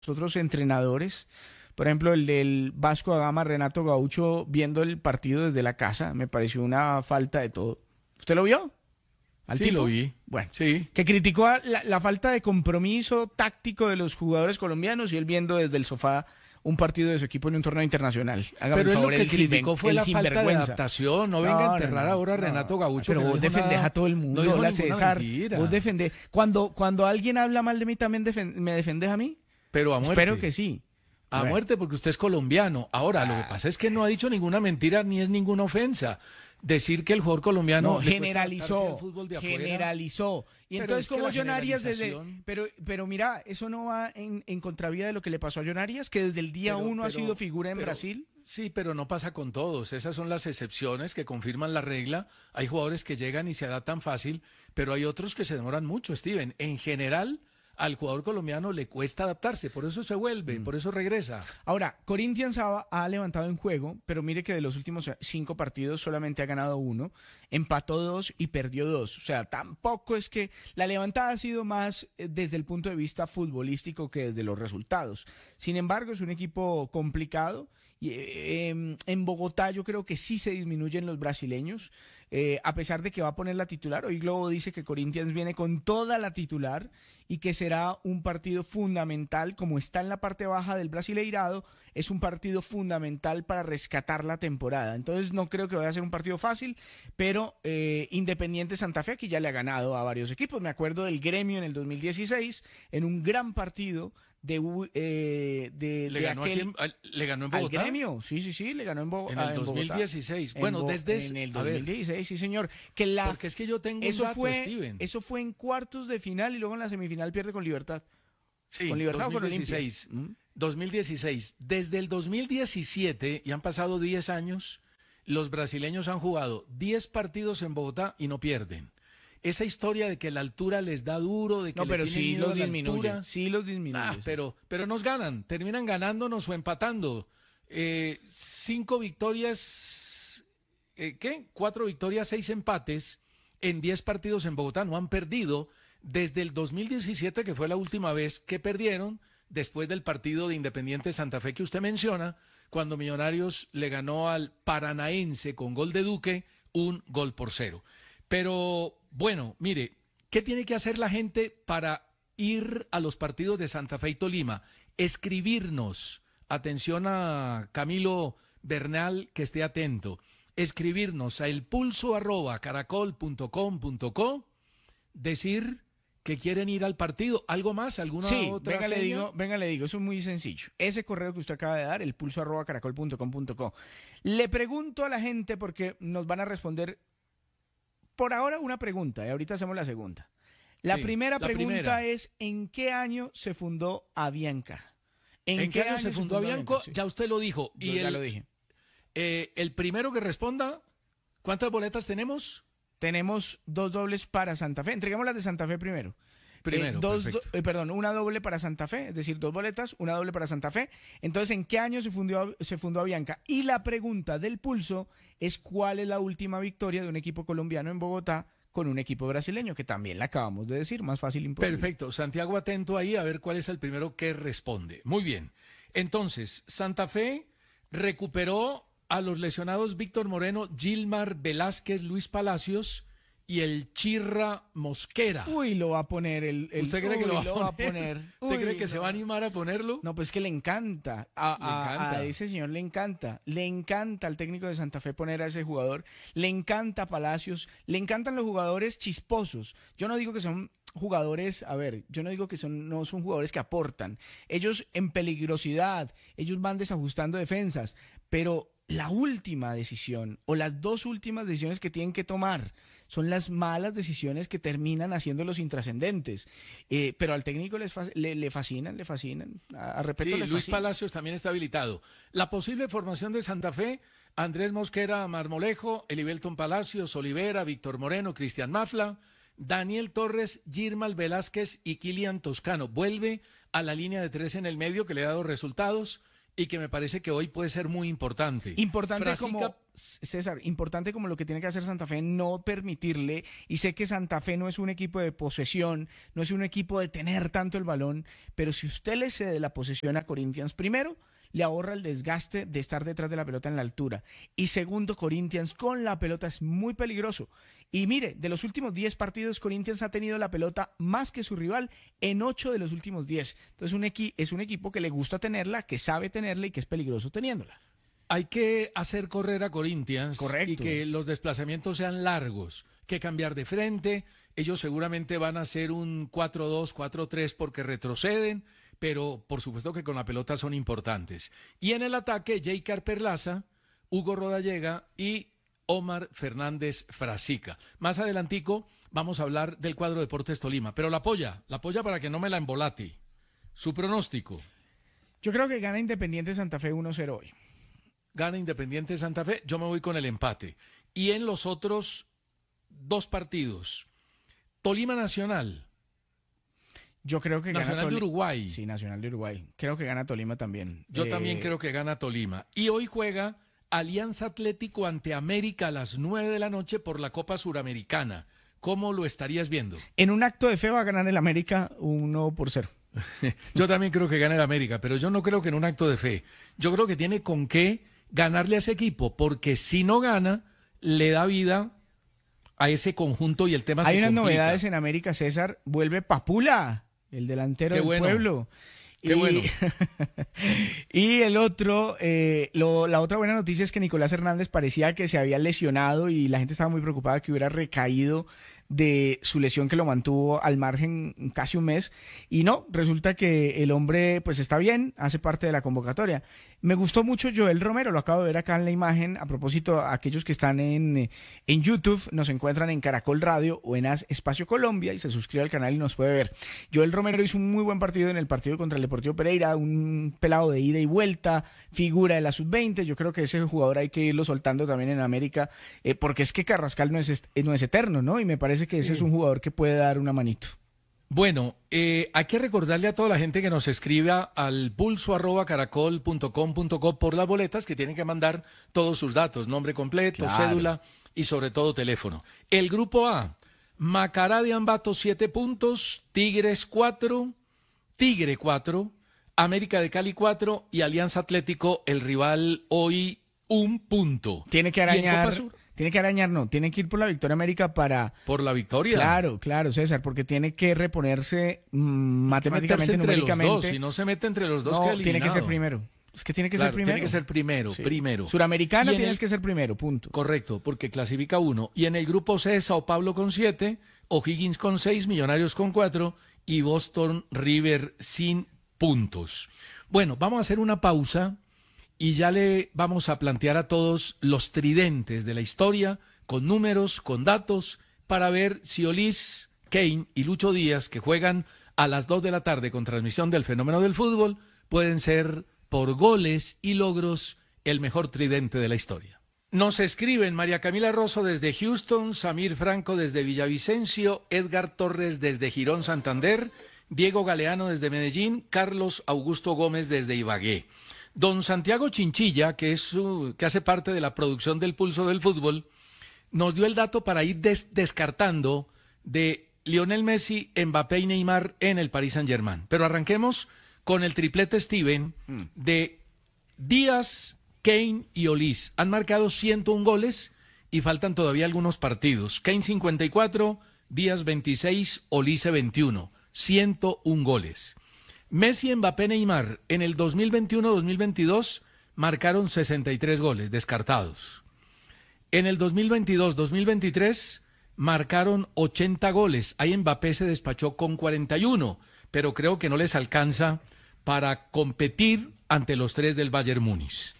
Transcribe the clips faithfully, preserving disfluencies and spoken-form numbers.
otros entrenadores. Por ejemplo, el del Vasco da Gama, Renato Gaucho, viendo el partido desde la casa, me pareció una falta de todo. ¿Usted lo vio? ¿Al Sí, tipo? lo vi. Bueno, Sí. que criticó a la, la falta de compromiso táctico de los jugadores colombianos y él viendo desde el sofá un partido de su equipo en un torneo internacional. Hágame Pero el él lo favor, que el sinver- criticó fue el la falta de sinvergüenza. adaptación. No venga No, a no, enterrar no, ahora a no. Renato Gaucho. Pero que no vos dijo defendés nada- a todo el mundo, no dijo hola ninguna César. mentira. Vos defendés. Cuando, cuando alguien habla mal de mí, ¿también defen- me defendés a mí? Pero a muerte. Espero que sí. A Bueno. muerte porque usted es colombiano. Ahora, lo que pasa es que no ha dicho ninguna mentira ni es ninguna ofensa. Decir que el jugador colombiano No, le cuesta generalizó, adaptarse al fútbol de afuera. generalizó. Y Pero entonces, es que como la John Arias desde... generalización- Pero, pero mira, eso no va en, en contravía de lo que le pasó a John Arias, que desde el día Pero- uno ha pero- sido figura en pero- Brasil. Sí, pero no pasa con todos. Esas son las excepciones que confirman la regla. Hay jugadores que llegan y se adaptan fácil, pero hay otros que se demoran mucho, Steven. En general, al jugador colombiano le cuesta adaptarse, por eso se vuelve, Mm. por eso regresa. Ahora, Corinthians ha, ha levantado en juego, pero mire que de los últimos cinco partidos solamente ha ganado uno, empató dos y perdió dos. O sea, tampoco es que la levantada ha sido más eh, desde el punto de vista futbolístico que desde los resultados. Sin embargo, es un equipo complicado. Y, eh, em, en Bogotá yo creo que sí se disminuyen los brasileños, eh, a pesar de que va a poner la titular. Hoy Globo dice que Corinthians viene con toda la titular y que será un partido fundamental, como está en la parte baja del Brasileirado, es un partido fundamental para rescatar la temporada. Entonces no creo que vaya a ser un partido fácil, pero eh, Independiente Santa Fe, que ya le ha ganado a varios equipos. Me acuerdo del Gremio en el dos mil dieciséis, en un gran partido de, eh, de, Le de ganó, aquel... aquí en- al- le ganó en Al Bogotá. Gremio, sí, sí, sí, le ganó en, Bo- En ah, el en Bogotá. dos mil dieciséis. En Bueno, Bo- desde es- en el a ver. dos mil dieciséis, sí, señor. Que la, Porque es que yo tengo un eso dato, fue, Steven. eso fue en cuartos de final y luego en la semifinal pierde con Libertad. Sí, ¿Con Libertad o con Olimpia? dos mil dieciséis. ¿Mm? dos mil dieciséis. Desde el dos mil diecisiete, y han pasado diez años, los brasileños han jugado diez partidos en Bogotá y no pierden. Esa historia de que la altura les da duro, de que No, le pero tienen sí miedo los a la disminuye. altura. Sí los disminuye. Ah, pero, pero nos ganan, terminan ganándonos o empatando. Eh, cinco victorias, eh, ¿qué? Cuatro victorias, seis empates en diez partidos en Bogotá. No han perdido desde el dos mil diecisiete, que fue la última vez que perdieron, después del partido de Independiente Santa Fe que usted menciona, cuando Millonarios le ganó al Paranaense con gol de Duque, un gol por cero. Pero bueno, mire, ¿qué tiene que hacer la gente para ir a los partidos de Santa Fe y Tolima? Escribirnos. Atención a Camilo Bernal, que esté atento. Escribirnos a elpulso arroba caracol punto com punto co, decir que quieren ir al partido. ¿Algo más? ¿Alguna Sí, otra venga le, seña? digo, venga, le digo, eso es muy sencillo. Ese correo que usted acaba de dar, el pulso arroba caracol punto com punto co. Le pregunto a la gente porque nos van a responder por ahora una pregunta y ahorita hacemos la segunda. La Sí, primera la pregunta primera. es, ¿en qué año se fundó Avianca? ¿En, qué año se fundó Avianco? Avianca? Sí, Ya usted lo dijo. yo Y ya el, lo dije. eh, el primero que responda, ¿cuántas boletas tenemos? Tenemos dos dobles para Santa Fe. Entregamos las de Santa Fe primero. Primero, Eh, dos, perfecto. do- eh, perdón, una doble para Santa Fe, es decir, dos boletas, una doble para Santa Fe. Entonces, ¿en qué año se fundó, se fundó Avianca? Y la pregunta del pulso es ¿cuál es la última victoria de un equipo colombiano en Bogotá con un equipo brasileño? Que también la acabamos de decir, más fácil imposible. Perfecto. Santiago, atento ahí a ver cuál es el primero que responde. Muy bien. Entonces, Santa Fe recuperó a los lesionados Víctor Moreno, Gilmar Velázquez, Luis Palacios y el Chirra Mosquera. Uy, lo va a poner el... el- ¿Usted cree que uy, lo va a poner? poner? ¿Usted Uy, cree que se no. va a animar a ponerlo? No, pues que le encanta. A, Le a- encanta. a ese señor le encanta. Le encanta al técnico de Santa Fe poner a ese jugador. Le encanta Palacios. Le encantan los jugadores chisposos. Yo no digo que son jugadores, a ver, yo no digo que son, no son jugadores que aportan. Ellos en peligrosidad, ellos van desajustando defensas, pero la última decisión o las dos últimas decisiones que tienen que tomar son las malas decisiones que terminan haciéndolos intrascendentes. Eh, pero al técnico les fa- le, le fascinan, le fascinan. A, a Repeto, Sí, les Luis fascina. Palacios también está habilitado. La posible formación de Santa Fe, Andrés Mosquera Marmolejo, Elibelton Palacios, Olivera, Víctor Moreno, Cristian Mafla, Daniel Torres, Girmal Velázquez y Kilian Toscano. Vuelve a la línea de tres en el medio que le ha dado resultados y que me parece que hoy puede ser muy importante. Importante Frasica, como, César, importante como lo que tiene que hacer Santa Fe, no permitirle, y sé que Santa Fe no es un equipo de posesión, no es un equipo de tener tanto el balón, pero si usted le cede la posesión a Corinthians, primero, le ahorra el desgaste de estar detrás de la pelota en la altura. Y segundo, Corinthians con la pelota es muy peligroso. Y mire, de los últimos diez partidos, Corinthians ha tenido la pelota más que su rival en ocho de los últimos diez. Entonces un equi- es un equipo que le gusta tenerla, que sabe tenerla y que es peligroso teniéndola. Hay que hacer correr a Corinthians. Correcto. Y que los desplazamientos sean largos, que cambiar de frente. Ellos seguramente van a hacer un cuatro dos, cuatro tres porque retroceden, pero por supuesto que con la pelota son importantes. Y en el ataque, Jeicar Perlaza, Hugo Rodallega y Omar Fernández Frasica. Más adelantico vamos a hablar del cuadro Deportes Tolima, pero la polla, la polla para que no me la embolate. Su pronóstico. Yo creo que gana Independiente Santa Fe uno cero hoy. Gana Independiente Santa Fe, yo me voy con el empate. Y en los otros dos partidos, Tolima Nacional. Yo creo que Nacional gana de Uruguay. Sí, Nacional de Uruguay. Creo que gana Tolima también. Yo Eh, también creo que gana Tolima. Y hoy juega Alianza Atlético ante América a las nueve de la noche por la Copa Suramericana. ¿Cómo lo estarías viendo? En un acto de fe va a ganar el América uno por cero. Yo también creo que gana el América, pero yo no creo que en un acto de fe. Yo creo que tiene con qué ganarle a ese equipo, porque si no gana, le da vida a ese conjunto y el tema Hay se unas complica. novedades en América, César. Vuelve Papula, el delantero Qué del bueno. pueblo. Qué y, bueno. y el otro, eh, lo- la otra buena noticia es que Nicolás Hernández parecía que se había lesionado y la gente estaba muy preocupada que hubiera recaído de su lesión que lo mantuvo al margen casi un mes. Y no, resulta que el hombre pues está bien, hace parte de la convocatoria. Me gustó mucho Joel Romero, lo acabo de ver acá en la imagen. A propósito, aquellos que están en, eh, en YouTube nos encuentran en Caracol Radio o en As Espacio Colombia y se suscribe al canal y nos puede ver. Joel Romero hizo un muy buen partido en el partido contra el Deportivo Pereira, un pelado de ida y vuelta, figura de la sub veinte. Yo creo que ese jugador hay que irlo soltando también en América, eh, porque es que Carrascal no es, est- no es eterno, ¿no? Y me parece que ese Sí. es un jugador que puede dar una manito. Bueno, eh, hay que recordarle a toda la gente que nos escriba al pulso arroba caracol punto com punto co por las boletas, que tienen que mandar todos sus datos, nombre completo, Claro. cédula y sobre todo teléfono. El grupo A, Macará de Ambato siete puntos, Tigres cuatro, Tigre cuatro, América de Cali cuatro y Alianza Atlético, el rival hoy, un punto. Tiene que Y en arañar, Copa Sur, tiene que arañar, no, tiene que ir por la Victoria América para... por la victoria. Claro, claro, César, porque tiene que reponerse mm, Hay que meterse matemáticamente, entre los numéricamente. dos, si no se mete entre los dos, No, queda tiene que ser eliminado. primero. Es que tiene que Claro, ser primero. tiene que ser primero, Sí. primero. Suramericana Y en tienes el- que ser primero, punto. Correcto, porque clasifica uno. Y en el grupo C, Sao Paulo con siete, O'Higgins con seis, Millonarios con cuatro y Boston River sin puntos. Bueno, vamos a hacer una pausa y ya le vamos a plantear a todos los tridentes de la historia, con números, con datos, para ver si Olis, Kane y Lucho Díaz, que juegan a las dos de la tarde con transmisión del Fenómeno del Fútbol, pueden ser por goles y logros el mejor tridente de la historia. Nos escriben María Camila Rosso desde Houston, Samir Franco desde Villavicencio, Edgar Torres desde Girón Santander, Diego Galeano desde Medellín, Carlos Augusto Gómez desde Ibagué. Don Santiago Chinchilla, que, es su- que hace parte de la producción del Pulso del Fútbol, nos dio el dato para ir des- descartando de Lionel Messi, Mbappé y Neymar en el Paris Saint-Germain. Pero arranquemos con el triplete Steven de Díaz, Kane y Olis. Han marcado ciento un goles y faltan todavía algunos partidos. Kane cincuenta y cuatro, Díaz veintiséis, Olise veintiuno. ciento un goles. Messi, Mbappé, Neymar en el dos mil veintiuno dos mil veintidós marcaron sesenta y tres goles descartados. En el dos mil veintidós dos mil veintitrés marcaron ochenta goles. Ahí Mbappé se despachó con cuarenta y uno, pero creo que no les alcanza para competir ante los tres del Bayern Múnich.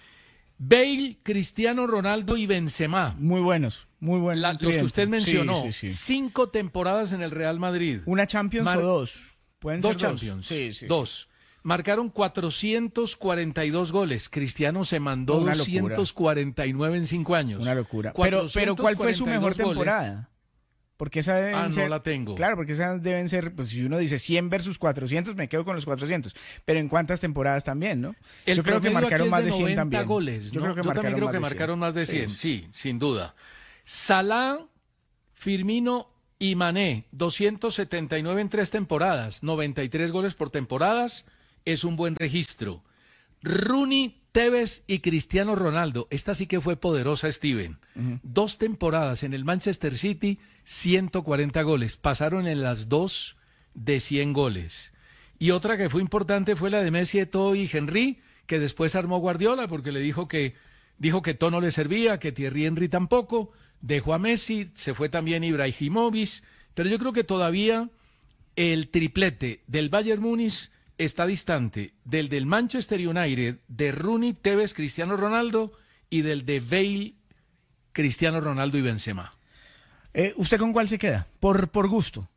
Bale, Cristiano Ronaldo y Benzema. Muy buenos, muy buenos. La- los que tridente. usted mencionó, Sí, sí, sí. cinco temporadas en el Real Madrid. Una Champions Mar- o dos. Pueden Dos ser Champions, Sí, sí. dos. Marcaron cuatrocientos cuarenta y dos goles. Cristiano se mandó Una locura. doscientos cuarenta y nueve en cinco años. Una locura. Pero, pero ¿cuál fue su mejor cuatrocientos cuarenta y dos goles. temporada? Porque esa deben Ah, no ser, la tengo. claro, porque esas deben ser, pues si uno dice cien versus cuatrocientos, me quedo con los cuatrocientos. Pero en cuántas temporadas también, ¿no? El Yo creo que promedio aquí marcaron es más de cien noventa también. goles. Yo ¿no? creo que Yo también marcaron creo más que de marcaron cien. más de Sí, cien, sí. sí, sin duda. Salah, Firmino y Mané, doscientos setenta y nueve en tres temporadas, noventa y tres goles por temporadas, es un buen registro. Rooney, Tevez y Cristiano Ronaldo, esta sí que fue poderosa, Steven. Uh-huh. Dos temporadas en el Manchester City, ciento cuarenta goles, pasaron en las dos de cien goles. Y otra que fue importante fue la de Messi, Eto'o y Henry, que después armó Guardiola porque le dijo que dijo que Eto'o no le servía, que Thierry Henry tampoco, dejó a Messi, se fue también Ibrahimovic, pero yo creo que todavía el triplete del Bayern Múnich está distante del del Manchester United, de Rooney, Tevez, Cristiano Ronaldo y del de Bale, Cristiano Ronaldo y Benzema. Eh, ¿Usted con cuál se queda? Por, por gusto.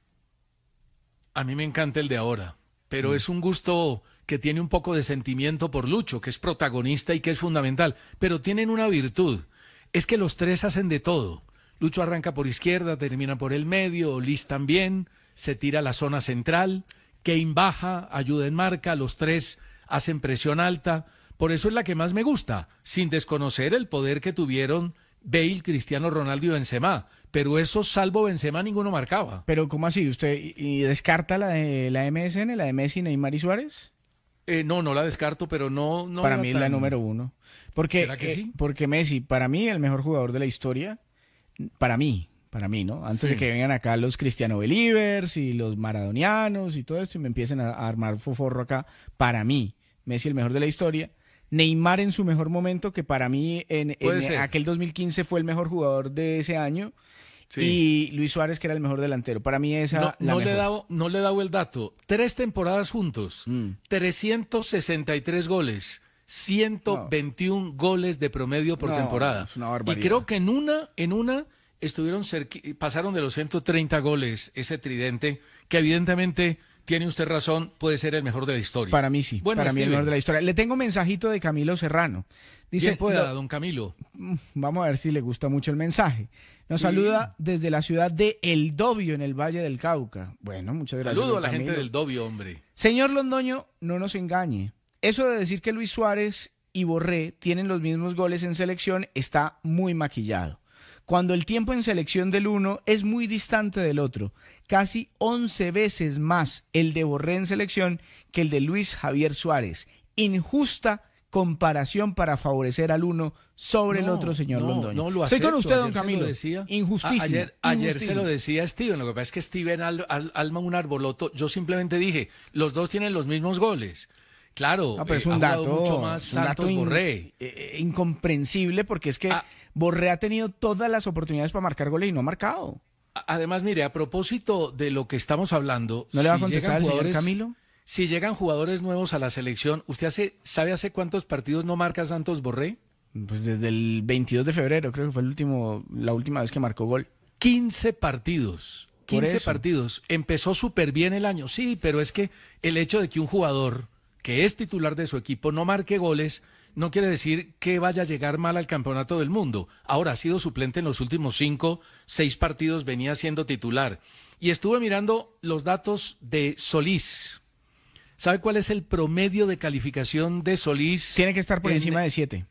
A mí me encanta el de ahora, pero mm. es un gusto que tiene un poco de sentimiento por Lucho, que es protagonista y que es fundamental, pero tienen una virtud, es que los tres hacen de todo. Lucho arranca por izquierda, termina por el medio, Liz también, se tira a la zona central, Kane baja, ayuda en marca, los tres hacen presión alta, por eso es la que más me gusta, sin desconocer el poder que tuvieron Bale, Cristiano Ronaldo y Benzema, pero eso salvo Benzema ninguno marcaba. Pero ¿cómo así? ¿Usted y descarta la de la M S N, la de Messi, Neymar y Suárez? Eh, no, no la descarto, pero no... no para mí tan... es la número uno. Porque, ¿Será que sí? eh, porque Messi, para mí, el mejor jugador de la historia, para mí, para mí, ¿no? Antes sí. de que vengan acá los Cristiano Believers y los maradonianos y todo esto y me empiecen a, a armar foforro acá, para mí, Messi el mejor de la historia. Neymar en su mejor momento, que para mí en, en aquel dos mil quince fue el mejor jugador de ese año. Sí. Y Luis Suárez, que era el mejor delantero. Para mí esa no, la no mejor. Le he dado, no le he dado el dato. Tres temporadas juntos, mm. trescientos sesenta y tres goles, ciento veintiún no. goles de promedio por no, temporada. Es una barbaridad. Y creo que en una, en una estuvieron cerqui, pasaron de los ciento treinta goles ese tridente, que evidentemente, tiene usted razón, puede ser el mejor de la historia. Para mí sí, bueno, para Steven. mí el mejor de la historia. Le tengo un mensajito de Camilo Serrano. Dice, Bien pueda, don Camilo. Vamos a ver si le gusta mucho el mensaje. Nos sí. saluda desde la ciudad de El Dobio, en el Valle del Cauca. Bueno, muchas gracias. Saludo a la Camilo. gente del Dobio, hombre. Señor Londoño, no nos engañe. Eso de decir que Luis Suárez y Borré tienen los mismos goles en selección está muy maquillado. Cuando el tiempo en selección del uno es muy distante del otro, casi once veces más el de Borré en selección que el de Luis Javier Suárez. Injusta comparación para favorecer al uno sobre no, el otro, señor no, Londoño. No lo Estoy acepto. con usted, ayer don Camilo. Decía, Injustísimo. Ayer, ayer se lo decía Steven. Lo que pasa es que Steven al, al, alma un arboloto. Yo simplemente dije, los dos tienen los mismos goles. Claro, no, pero es eh, un ha dato, mucho más Santos in, Borré. Eh, incomprensible porque es que ah, Borré ha tenido todas las oportunidades para marcar goles y no ha marcado. Además, mire, a propósito de lo que estamos hablando... ¿No le va a contestar al señor Camilo? Si llegan jugadores nuevos a la selección, ¿usted hace, sabe hace cuántos partidos no marca Santos Borré? Pues desde el veintidós de febrero, creo que fue el último, la última vez que marcó gol. quince partidos. quince partidos. Empezó súper bien el año, sí, pero es que el hecho de que un jugador que es titular de su equipo no marque goles no quiere decir que vaya a llegar mal al campeonato del mundo. Ahora ha sido suplente en los últimos cinco, seis partidos, venía siendo titular. Y estuve mirando los datos de Solís. ¿Sabe cuál es el promedio de calificación de Solís? Tiene que estar por en... encima de siete.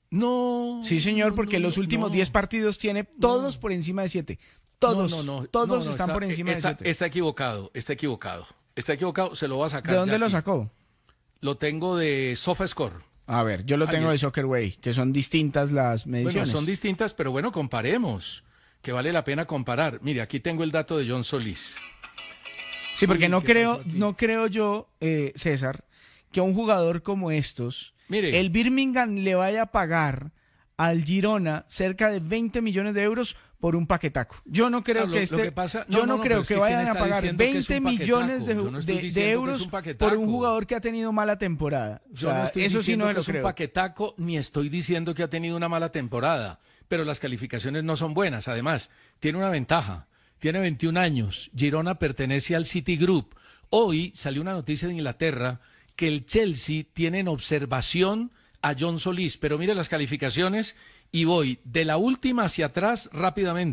No. Sí, señor, porque no, no, los últimos diez no, partidos tiene todos no, por encima de siete. Todos, no, no, no, todos están está, por encima está, de siete. Está equivocado, está equivocado. Está equivocado, se lo va a sacar. ¿De dónde lo sacó? Lo tengo de SofaScore. A ver, yo lo tengo Ayer. de Soccerway, que son distintas las mediciones. Bueno, son distintas, pero bueno, comparemos, que vale la pena comparar. Mire, aquí tengo el dato de John Solís. Sí, porque Uy, no creo, no creo yo, eh, César, que a un jugador como estos, Mire, el Birmingham le vaya a pagar al Girona cerca de veinte millones de euros por un paquetaco. Yo no creo ah, lo, que este, que pasa, no, yo no, no creo que, que vayan a pagar veinte millones de, no de, de euros un por un jugador que ha tenido mala temporada. O yo sea, no estoy eso sí no que lo es creo. un paquetaco, ni estoy diciendo que ha tenido una mala temporada, pero las calificaciones no son buenas. Además, tiene una ventaja. Tiene veintiún años. Girona pertenece al Citigroup. Hoy salió una noticia de Inglaterra que el Chelsea tiene en observación a John Solís. Pero mire las calificaciones y voy de la última hacia atrás rápidamente.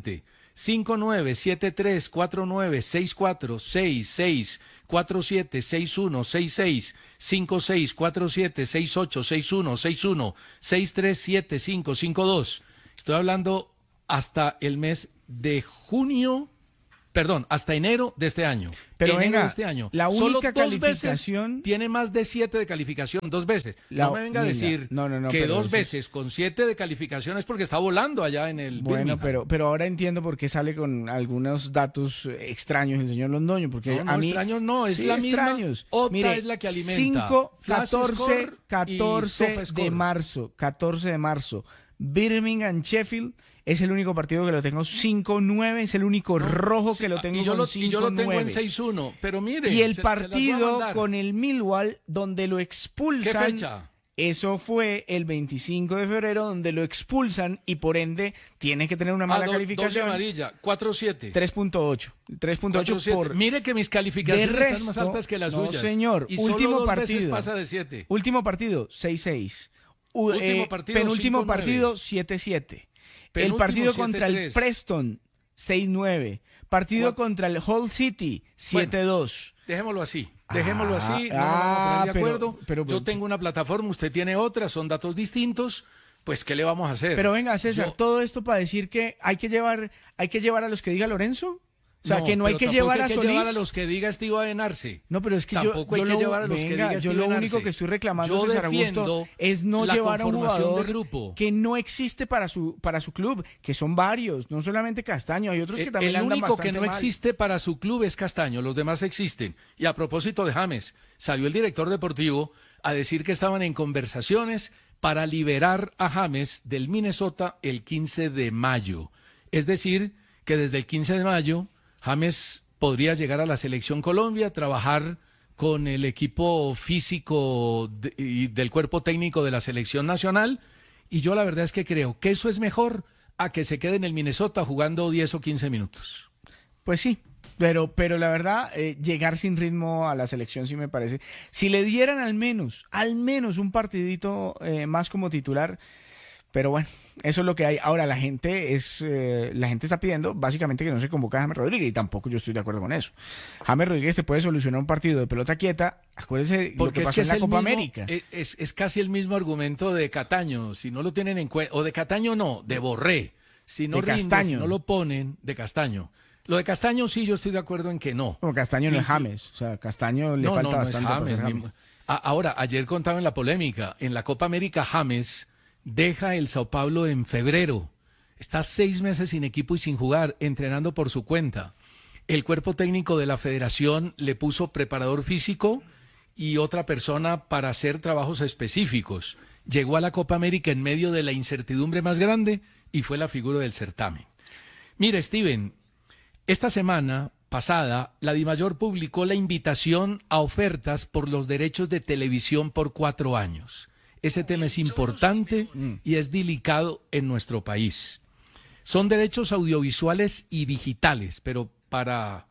cinco nueve siete tres cuatro nueve seis cuatro seis seis cuatro siete seis uno seis seis cinco seis cuatro siete seis ocho seis uno seis uno seis tres siete cinco cinco dos. Estoy hablando hasta el mes de junio, perdón, hasta enero de este año. Pero enero venga, de este año. la única Solo dos calificación veces tiene más de siete de calificación, dos veces. La- no me venga a venga, decir no, no, no, que pero dos eso es- veces con siete de calificación es porque está volando allá en el Bueno, Birmingham. pero, pero ahora entiendo por qué sale con algunos datos extraños el señor Londoño, porque No, no, a mí... extraños no, es Sí, la misma. extraños. Ota Mire, es la que alimenta. cinco, Flash catorce, Score y catorce SofaScore. de marzo, catorce de marzo, Birmingham, Sheffield, es el único partido que lo tengo cinco nueve, es el único rojo Sí, que lo ah, tengo y yo con lo, y yo lo tengo en cinco nueve. seis uno, pero mire. Y el se- se las voy a partido mandar. con el Millwall, donde lo ¿Qué expulsan, fecha? eso fue el veinticinco de febrero, donde lo expulsan y por ende tiene que tener una Ah, mala do- dos de calificación. amarilla, cuatro siete. tres punto ocho. tres punto ocho cuatro siete. por... Mire que mis calificaciones De están más resto, altas que las no, suyas. señor. Y Último solo dos veces partido. pasa de siete. Último partido, seis seis. U- Último eh, partido, penúltimo cinco nueve. partido, siete siete. El Penúltimo, partido siete contra el tres. Preston, seis nueve. Partido Cuat- contra el Hull City, siete dos. Dejémoslo así, dejémoslo Ah, así, no nos vamos ah, a poner de pero- acuerdo. pero- Yo tengo una plataforma, usted tiene otra, son datos distintos, pues ¿qué le vamos a hacer? Pero venga, César, Yo- todo esto para decir que hay que llevar, hay que llevar a los que diga Lorenzo. O sea, que no hay pero que tampoco llevar a hay que Solís. llevar a los que diga Estíbal Enarce. No, pero es que yo, Tampoco hay yo que lo, llevar a los que venga, diga yo Steve lo Enarce. único que estoy reclamando, Yo César Augusto, defiendo es no la llevar a un conformación jugador de grupo. que no existe para su para su club, que son varios, no solamente Castaño, hay otros que El, también el andan único que bastante no mal. existe para su club es Castaño, los demás existen. Y a propósito de James, salió el director deportivo a decir que estaban en conversaciones para liberar a James del Minnesota el quince de mayo. Es decir, que desde el quince de mayo James podría llegar a la Selección Colombia, trabajar con el equipo físico de- y del cuerpo técnico de la Selección Nacional. Y yo la verdad es que creo que eso es mejor a que se quede en el Minnesota jugando diez o quince minutos. Pues sí, pero, pero la verdad, eh, llegar sin ritmo a la selección sí me parece. Si le dieran al menos, al menos un partidito eh, más como titular, pero bueno, eso es lo que hay. Ahora la gente es, eh, la gente está pidiendo básicamente que no se convoque a James Rodríguez y tampoco yo estoy de acuerdo con eso. James Rodríguez te puede solucionar un partido de pelota quieta. Acuérdese lo Porque que es pasó que en es la el Copa mismo- América. Es, es- es casi el mismo argumento de Cataño. Si no lo tienen en cuenta, o de Cataño no, de Borré. Si no De rinde, Castaño. si no lo ponen, de Castaño. Lo de Castaño sí, yo estoy de acuerdo en que no. Como Castaño no es Y- James, o sea, Castaño le no, falta no, no es bastante para James. ser mismo. A- Ahora, ayer contaba en la polémica, en la Copa América James deja el Sao Paulo en febrero. Está seis meses sin equipo y sin jugar, entrenando por su cuenta. El cuerpo técnico de la federación le puso preparador físico y otra persona para hacer trabajos específicos. Llegó a la Copa América en medio de la incertidumbre más grande y fue la figura del certamen. Mire, Steven, esta semana pasada, la DIMAYOR publicó la invitación a ofertas por los derechos de televisión por cuatro años. Ese tema es importante y es delicado en nuestro país. Son derechos audiovisuales y digitales, pero para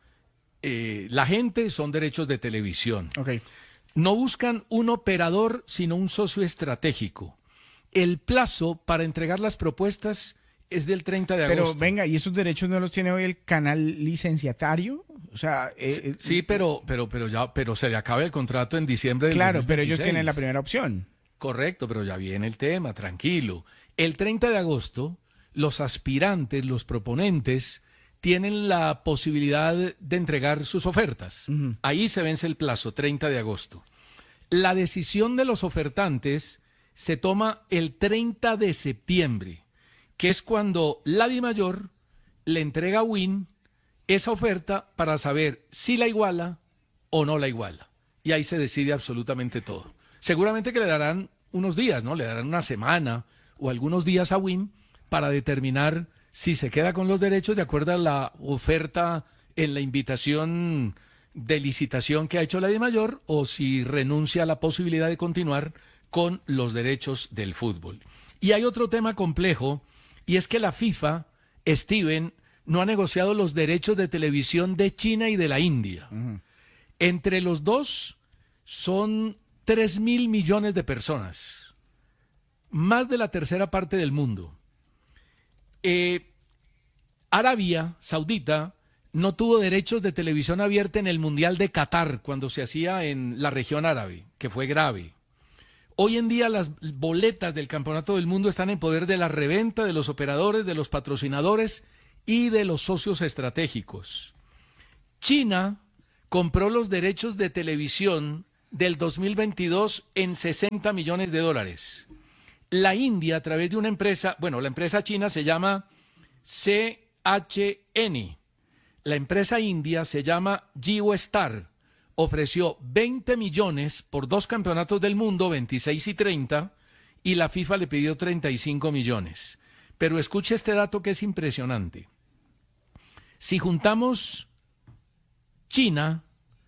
eh, la gente son derechos de televisión. Ok. No buscan un operador, sino un socio estratégico. El plazo para entregar las propuestas es del treinta de agosto. Pero venga, ¿y esos derechos no los tiene hoy el canal licenciatario? O sea, eh, eh, Sí, pero, pero, pero ya, pero se le acaba el contrato en diciembre del claro, pero ellos dos mil veintiséis. tienen la primera opción. Correcto, pero ya viene el tema, tranquilo. El treinta de agosto, los aspirantes, los proponentes, tienen la posibilidad de entregar sus ofertas. Ujú. Ahí se vence el plazo, treinta de agosto. La decisión de los ofertantes se toma el treinta de septiembre, que es cuando la DIMAYOR le entrega a Win esa oferta para saber si la iguala o no la iguala. Y ahí se decide absolutamente todo. Seguramente que le darán unos días, ¿no? Le darán una semana o algunos días a Win para determinar si se queda con los derechos de acuerdo a la oferta en la invitación de licitación que ha hecho la DIMAYOR o si renuncia a la posibilidad de continuar con los derechos del fútbol. Y hay otro tema complejo y es que la FIFA, Steven, no ha negociado los derechos de televisión de China y de la India. Ujú. Entre los dos son tres mil millones de personas, más de la tercera parte del mundo. Eh, Arabia Saudita no tuvo derechos de televisión abierta en el Mundial de Qatar cuando se hacía en la región árabe, que fue grave. Hoy en día las boletas del Campeonato del Mundo están en poder de la reventa, de los operadores, de los patrocinadores y de los socios estratégicos. China compró los derechos de televisión del dos mil veintidós en sesenta millones de dólares. La India, a través de una empresa, bueno, la empresa china se llama C H N. La empresa india se llama JioStar. Ofreció veinte millones por dos campeonatos del mundo, veintiséis y treinta, y la FIFA le pidió treinta y cinco millones. Pero escuche este dato que es impresionante. Si juntamos China,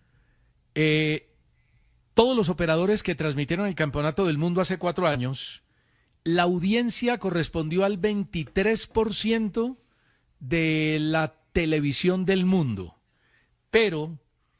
eh, todos los operadores que transmitieron el campeonato del mundo hace cuatro años, la audiencia correspondió al veintitrés por ciento de la televisión del mundo. Pero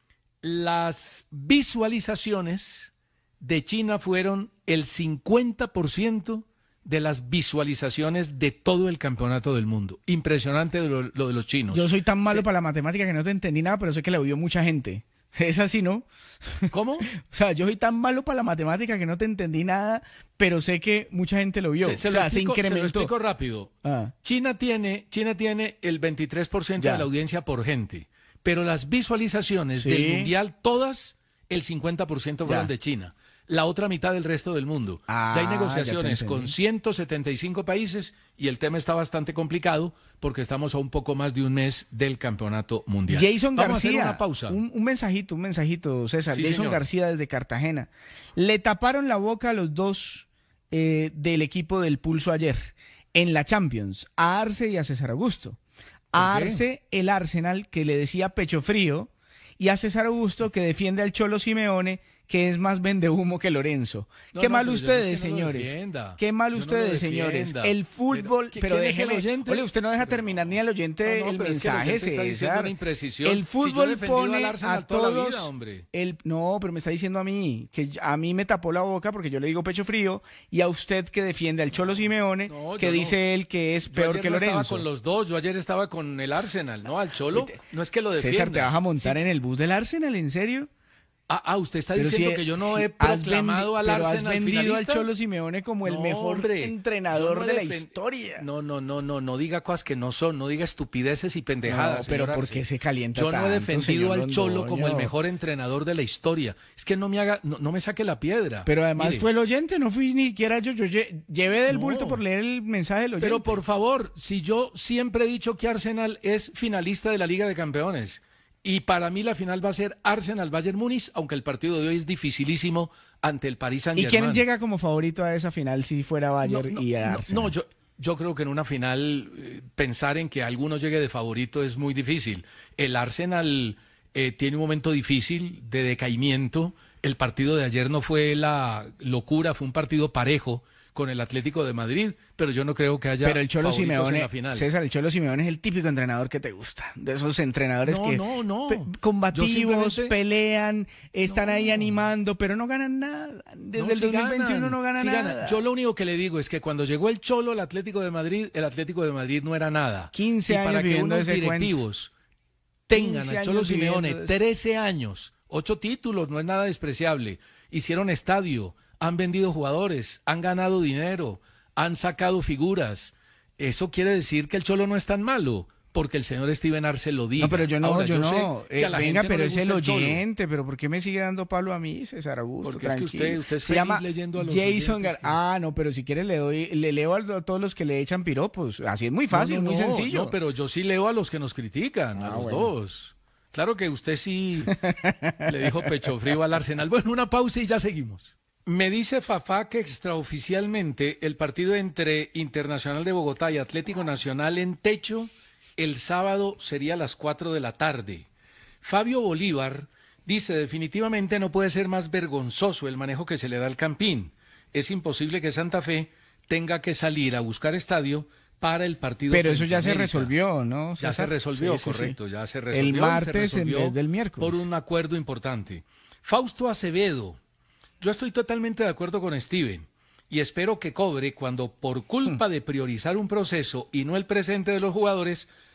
las visualizaciones de China fueron el cincuenta por ciento de las visualizaciones de todo el campeonato del mundo. Impresionante lo, lo de los chinos. Yo soy tan malo Se... para la matemática que no te entendí nada, pero sé que la vio mucha gente. Es así, ¿no? ¿Cómo? O sea, yo soy tan malo para la matemática que no te entendí nada, pero sé que mucha gente lo vio. Se, se o sea, lo explico, se incrementó. Se lo explico rápido. Ah. China tiene, China tiene el veintitrés por ciento Ya. de la audiencia por gente, pero las visualizaciones Sí. del Mundial, todas, el cincuenta por ciento fueron Ya. de China. La otra mitad del resto del mundo. Ah, ya hay ya te negociaciones entendí. con ciento setenta y cinco países y el tema está bastante complicado porque estamos a un poco más de un mes del campeonato mundial. Jason Vamos García, a hacer una pausa. Un, un mensajito, un mensajito, César. Sí, Jason señor. García desde Cartagena. Le taparon la boca a los dos eh, del equipo del Pulso ayer en la Champions, a Arce y a César Augusto. A ¿Por qué? Arce, el Arsenal, que le decía pecho frío, y a César Augusto, que defiende al Cholo Simeone, que es más vendehumo que Lorenzo. No, Qué no, mal pero yo ustedes, no es que no lo señores. defienda. Qué mal Yo no lo ustedes, señores. defienda. El fútbol, Pero, pero, ¿quién es el déjeme. oyente? Ole, usted no deja Pero- terminar ni al oyente No, no, el pero es que el mensaje, oyente está diciendo César. una imprecisión. El Si yo he fútbol defendido al pone Arsenal a toda la todos. vida, hombre. el, no, pero me está diciendo a mí que a mí me tapó la boca porque yo le digo pecho frío y a usted que defiende al Cholo Simeone, No, que yo no. dice él que es Yo peor ayer que no estaba Lorenzo. con los dos, yo ayer estaba con el Arsenal, ¿no? Al Cholo, no es que lo defienda. César, ¿te vas a montar Sí. en el bus del Arsenal? ¿En serio? Ah, ah, usted está Pero diciendo si- que yo no si he has proclamado vendi- al pero Arsenal has vendido finalista. al Cholo Simeone como el No, mejor hombre, entrenador yo no de he la defen- historia. No, no, no, no, no diga cosas que no son, no diga estupideces y pendejadas. No, pero señor ¿por Arce. qué se calienta Yo no he tanto, defendido señor al Cholo como el Londoño? mejor entrenador de la historia. Es que no me haga, no, no me saque la piedra. Pero además Mire, fue el oyente, no fui ni siquiera yo. Yo lle- llevé del No. bulto por leer el mensaje del oyente. Pero por favor, si yo siempre he dicho que Arsenal es finalista de la Liga de Campeones y para mí la final va a ser Arsenal-Bayern Múnich, aunque el partido de hoy es dificilísimo ante el Paris ¿Y Saint-Germain. quién llega como favorito a esa final si fuera Bayern no, y no, Arsenal? no, yo, yo creo que en una final eh, pensar en que alguno llegue de favorito es muy difícil. El Arsenal eh, tiene un momento difícil de decaimiento. El partido de ayer no fue la locura, fue un partido parejo con el Atlético de Madrid, pero yo no creo que haya Pero el Cholo favoritos en Simeone, la final. César, el Cholo Simeone es el típico entrenador que te gusta. De esos entrenadores No, que no, no. pe- Yo combativos, simplemente- pelean, están No. ahí animando, pero no ganan nada. Desde No, el sí dos mil veintiuno ganan, no gana sí nada. ganan. Yo lo único que le digo es que cuando llegó el Cholo al Atlético de Madrid, el Atlético de Madrid no era nada. quince y años para que viviendo unos ese directivos tengan quince al Cholo años viviendo Simeone de eso. trece años, ocho títulos, no es nada despreciable. Hicieron estadio, han vendido jugadores, han ganado dinero, han sacado figuras. Eso quiere decir que el Cholo no es tan malo, porque el señor Steven Arce lo diga. No, pero yo no, Ahora, yo sé no. que Eh, a la venga, gente no pero le es el gusta Cholo. oyente, pero ¿por qué me sigue dando palo a mí, César Augusto? Porque es que Tranquilo. usted- usted es Se feliz llama leyendo a los Jason oyentes Gar- que- Ah, no, pero si quiere le doy, le leo a todos los que le echan piropos. Así es muy fácil, No, no, muy no, sencillo. No, pero yo sí leo a los que nos critican, a Ah, los bueno. dos. Claro que usted sí le dijo pecho frío al Arsenal. Bueno, una pausa y ya seguimos. Me dice Fafá que extraoficialmente el partido entre Internacional de Bogotá y Atlético Nacional en techo el sábado sería a las cuatro de la tarde. Fabio Bolívar dice definitivamente no puede ser más vergonzoso el manejo que se le da al Campín. Es imposible que Santa Fe tenga que salir a buscar estadio para el partido. Pero eso frente ya a se América. resolvió, ¿no? Ya se César? resolvió, Sí, sí, sí. correcto, ya se resolvió. El y se martes en resolvió vez del miércoles. por un acuerdo importante. Fausto Acevedo, yo estoy totalmente de acuerdo con Steven y espero que cobre cuando por culpa de priorizar un proceso y no el presente de los jugadores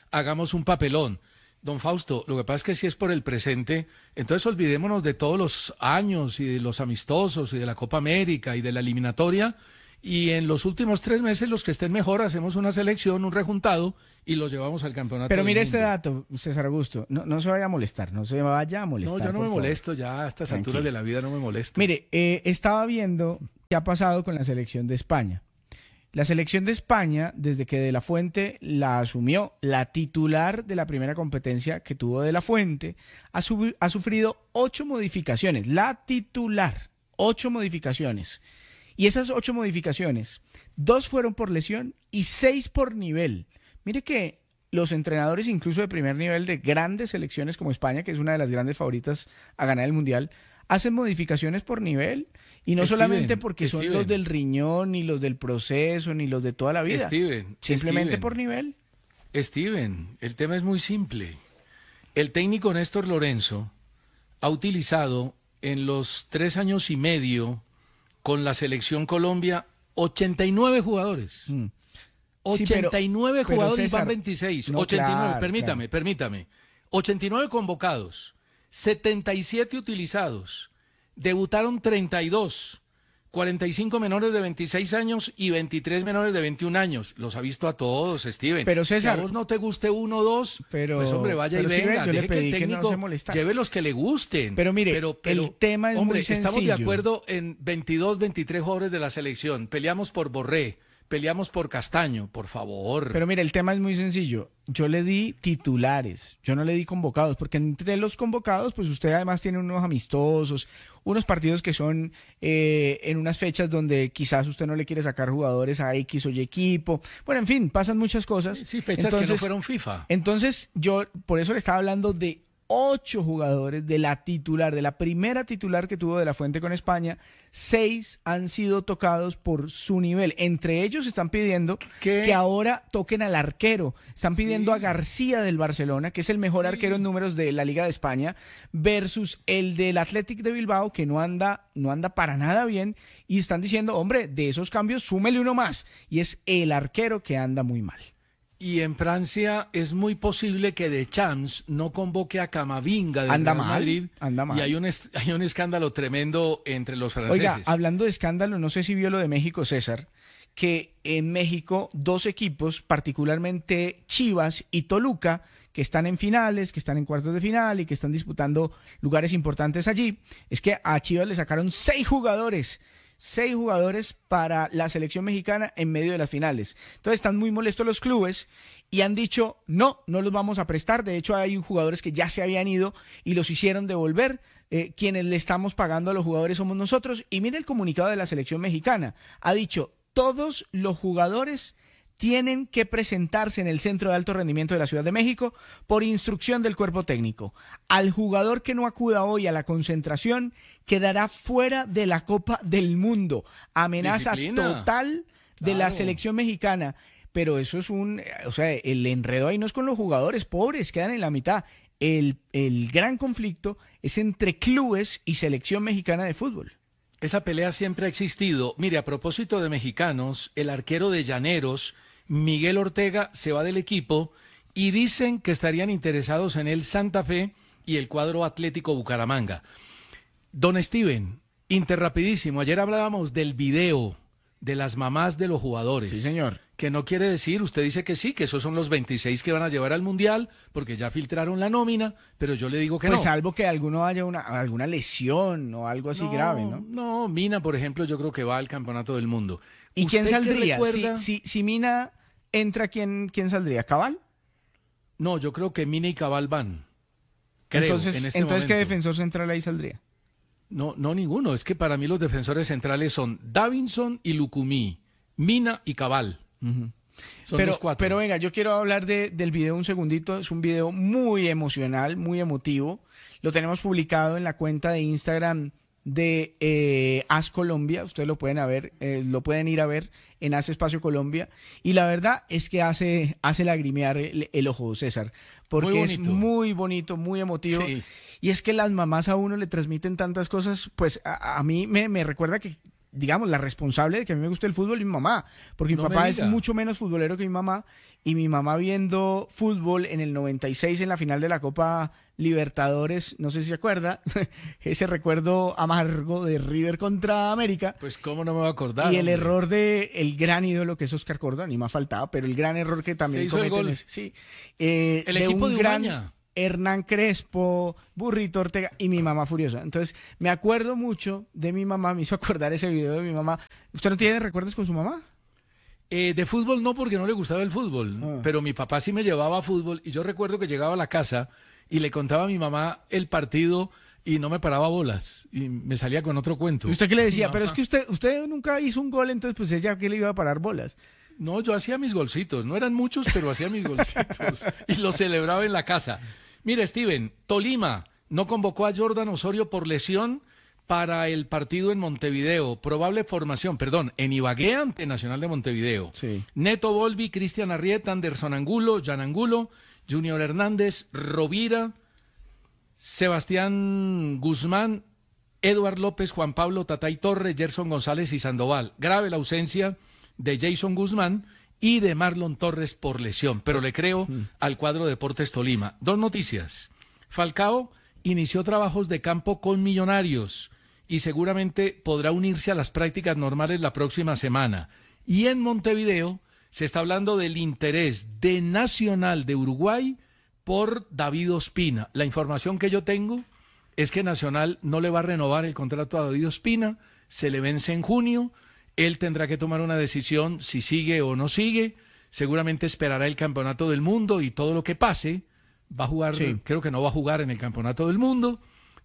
hagamos un papelón. Don Fausto, lo que pasa es que si es por el presente, entonces olvidémonos de todos los años y de los amistosos y de la Copa América y de la eliminatoria, y en los últimos tres meses los que estén mejor hacemos una selección, un rejuntado y los llevamos al campeonato. Pero mire del este mundo. dato, César Augusto, no, no se vaya a molestar, no se vaya a molestar. No, yo no me por favor. molesto, ya a estas Tranquilo. alturas de la vida no me molesto. Mire, eh, estaba viendo qué ha pasado con la selección de España. La selección de España, desde que De La Fuente la asumió, la titular de la primera competencia que tuvo De La Fuente, ha, sub- ha sufrido ocho modificaciones. La titular, ocho modificaciones. Y esas ocho modificaciones, dos fueron por lesión y seis por nivel. Mire que los entrenadores, incluso de primer nivel de grandes selecciones como España, que es una de las grandes favoritas a ganar el Mundial, hacen modificaciones por nivel. Y no Steven, solamente porque son Steven. los del riñón, ni los del proceso, ni los de toda la vida. Steven, Simplemente Steven, por nivel. Steven, el tema es muy simple. El técnico Néstor Lorenzo ha utilizado en los tres años y medio con la selección Colombia ochenta y nueve jugadores. Mm. Sí, pero- ochenta y nueve pero, jugadores y César, van veintiséis. no, ochenta y nueve, claro, permítame, claro. permítame. ochenta y nueve convocados, setenta y siete utilizados, debutaron treinta y dos, cuarenta y cinco menores de veintiséis años y veintitrés menores de veintiún años. Los ha visto a todos, Steven. Pero, César- que a vos no te guste uno o dos, Pero- pues hombre, vaya pero y sí ve, venga. yo le Deje pedí que el que no técnico se molestara. lleve los que le gusten. Pero mire, el tema es hombre, muy estamos de sencillo. acuerdo en veintidós, veintitrés jugadores de la selección. Peleamos por Borré, peleamos por Castaño, por favor. Pero mire, el tema es muy sencillo. Yo le di titulares, yo no le di convocados, porque entre los convocados, pues usted además tiene unos amistosos, unos partidos que son eh, en unas fechas donde quizás usted no le quiere sacar jugadores a X o Y equipo. Bueno, en fin, pasan muchas cosas. Sí, fechas que no Entonces, fueron FIFA. Entonces, yo por eso le estaba hablando de ocho jugadores de la titular, de la primera titular que tuvo De La Fuente con España. Seis han sido tocados por su nivel. Entre ellos están pidiendo ¿Qué? que ahora toquen al arquero. Están pidiendo Sí. a García del Barcelona, que es el mejor Sí. arquero en números de la Liga de España, versus el del Athletic de Bilbao, que no anda, no anda para nada bien. Y están diciendo, hombre, de esos cambios súmele uno más. Y es el arquero que anda muy mal. Y en Francia es muy posible que Deschamps no convoque a Camavinga de Anda Real mal, Madrid. anda mal. Y hay un, est- hay un escándalo tremendo entre los franceses. Oiga, hablando de escándalo, no sé si vio lo de México, César, que en México dos equipos, particularmente Chivas y Toluca, que están en finales, que están en cuartos de final y que están disputando lugares importantes allí, es que a Chivas le sacaron seis jugadores. Seis jugadores para la selección mexicana en medio de las finales. Entonces están muy molestos los clubes y han dicho, no, no los vamos a prestar. De hecho, hay jugadores que ya se habían ido y los hicieron devolver. Eh, quienes le estamos pagando a los jugadores somos nosotros. Y mire el comunicado de la selección mexicana. Ha dicho, todos los jugadores tienen que presentarse en el Centro de Alto Rendimiento de la Ciudad de México por instrucción del cuerpo técnico. Al jugador que no acuda hoy a la concentración quedará fuera de la Copa del Mundo. Amenaza Disciplina. total de la Claro. selección mexicana. Pero eso es un, o sea, el enredo ahí no es con los jugadores pobres, quedan en la mitad. El, el gran conflicto es entre clubes y selección mexicana de fútbol. Esa pelea siempre ha existido. Mire, a propósito de mexicanos, el arquero de Llaneros, Miguel Ortega, se va del equipo y dicen que estarían interesados en el Santa Fe y el cuadro Atlético Bucaramanga. Don Steven, interrapidísimo, ayer hablábamos del video de las mamás de los jugadores. Sí, señor. Que no quiere decir, usted dice que sí, que esos son los veintiséis que van a llevar al Mundial, porque ya filtraron la nómina, pero yo le digo que Pues no. salvo que alguno haya una, alguna lesión o algo así grave, ¿no? No, Mina, por ejemplo, yo creo que va al Campeonato del Mundo. ¿Y quién ¿Usted qué saldría? recuerda? Si, si, si Mina entra, ¿quién, quién saldría? ¿Cabal? No, yo creo que Mina y Cabal van. Creo, entonces, en este entonces ¿qué momento. defensor central ahí saldría? No, no ninguno. Es que para mí los defensores centrales son Davinson y Lucumí, Mina y Cabal. Son Pero, los cuatro. pero venga, yo quiero hablar de, del video un segundito. Es un video muy emocional, muy emotivo. Lo tenemos publicado en la cuenta de Instagram de eh, As Colombia. Ustedes lo pueden a ver, eh, lo pueden ir a ver en As Espacio Colombia. Y la verdad es que hace, hace lagrimear el, el ojo, César, porque Muy es bonito. muy bonito, muy emotivo. Sí. Y es que las mamás a uno le transmiten tantas cosas, pues a, a mí me, me recuerda que digamos, la responsable de que a mí me guste el fútbol es mi mamá, porque mi No me papá es diga. mucho menos futbolero que mi mamá, y mi mamá viendo fútbol en el noventa y seis en la final de la Copa Libertadores, no sé si se acuerda, ese recuerdo amargo de River contra América, Pues cómo no me va a acordar. y el hombre. error de el gran ídolo que es Oscar Córdoba, ni más faltaba, pero el gran error que también Se hizo el cometen gol. es- sí, eh, El de equipo un de gran Umaña. Hernán Crespo, Burrito Ortega y mi mamá furiosa. Entonces, me acuerdo mucho de mi mamá, me hizo acordar ese video de mi mamá. ¿Usted no tiene recuerdos con su mamá? Eh, de fútbol no, porque no le gustaba el fútbol, Ah. pero mi papá sí me llevaba a fútbol y yo recuerdo que llegaba a la casa y le contaba a mi mamá el partido y no me paraba bolas y me salía con otro cuento. ¿Y usted qué le decía? Mi Pero es mamá- que usted usted nunca hizo un gol, entonces pues ella qué le iba a parar bolas. No, yo hacía mis golcitos, no eran muchos, pero hacía mis golcitos y los celebraba en la casa. Mire, Steven, Tolima no convocó a Jordan Osorio por lesión para el partido en Montevideo. Probable formación, perdón, en Ibagué ante Nacional de Montevideo. Sí. Neto Volvi, Cristian Arrieta, Anderson Angulo, Jan Angulo, Junior Hernández, Rovira, Sebastián Guzmán, Eduard López, Juan Pablo Tatay Torres, Gerson González y Sandoval. Grave la ausencia de Jason Guzmán y de Marlon Torres por lesión, pero le creo al cuadro Deportes Tolima. Dos noticias. Falcao inició trabajos de campo con Millonarios y seguramente podrá unirse a las prácticas normales la próxima semana. Y en Montevideo se está hablando del interés de Nacional de Uruguay por David Ospina. La información que yo tengo es que Nacional no le va a renovar el contrato a David Ospina, se le vence en junio, él tendrá que tomar una decisión si sigue o no sigue, seguramente esperará el Campeonato del Mundo y todo lo que pase, va a jugar, Sí. creo que no va a jugar en el Campeonato del Mundo,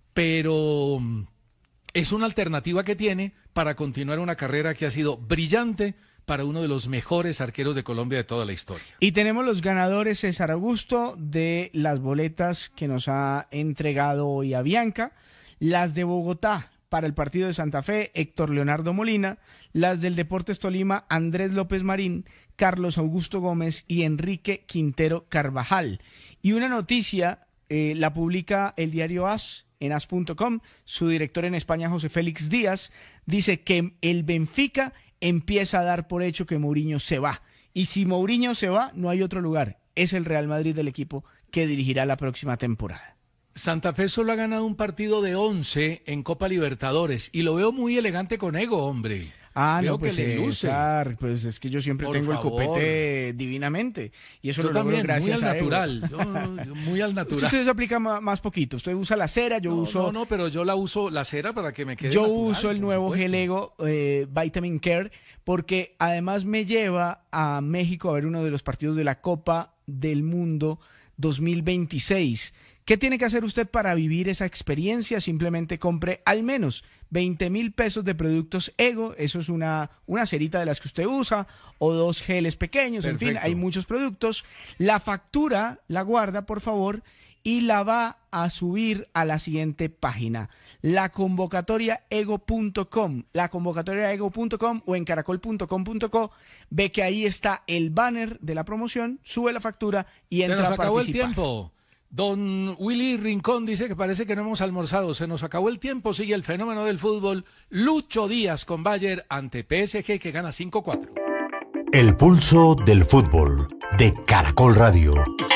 pero mm, es una alternativa que tiene para continuar una carrera que ha sido brillante para uno de los mejores arqueros de Colombia de toda la historia. Y tenemos los ganadores, César Augusto, de las boletas que nos ha entregado hoy a Bianca, las de Bogotá para el partido de Santa Fe, Héctor Leonardo Molina, las del Deportes Tolima, Andrés López Marín, Carlos Augusto Gómez y Enrique Quintero Carvajal. Y una noticia, eh, la publica el diario AS en as punto com, su director en España, José Félix Díaz, dice que el Benfica empieza a dar por hecho que Mourinho se va. Y si Mourinho se va, no hay otro lugar. Es el Real Madrid del equipo que dirigirá la próxima temporada. Santa Fe solo ha ganado un partido de once en Copa Libertadores y lo veo muy elegante con ego, hombre. Ah, Veo no, pues que le luce. César, pues es que yo siempre Por tengo favor. el copete divinamente. Y eso Yo lo logro también, muy gracias al a Evo. natural. Yo- yo muy al Usted, natural. usted se aplica ma- más poquito. Usted usa la cera, yo No, uso... no, no, pero yo la uso la cera para que me quede Yo natural, uso el por nuevo supuesto. Gel Ego eh, Vitamin Care porque además me lleva a México a ver uno de los partidos de la Copa del Mundo dos mil veintiséis. ¿Qué tiene que hacer usted para vivir esa experiencia? Simplemente compre al menos veinte mil pesos de productos Ego. Eso es una, una cerita de las que usted usa o dos geles pequeños. En fin, Perfecto. hay muchos productos. La factura la guarda, por favor, y la va a subir a la siguiente página, la convocatoria ego punto com, la convocatoria ego punto com o en caracol punto com punto co. Ve que ahí está el banner de la promoción, sube la factura y Se entra nos a acabó el participar. tiempo. Don Willy Rincón dice que parece que no hemos almorzado. Se nos acabó el tiempo. Sigue el fenómeno del fútbol. Lucho Díaz con Bayer ante P S G que gana cinco cuatro. El pulso del fútbol de Caracol Radio.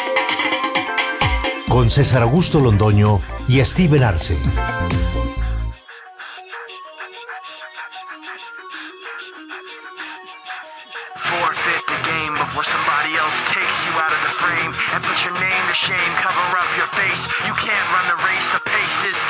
Con César Augusto Londoño y Steven Arce. Forfeit the game before somebody else takes you out of the frame and put your name to shame. Cover up your face. You can't run the race. The pace is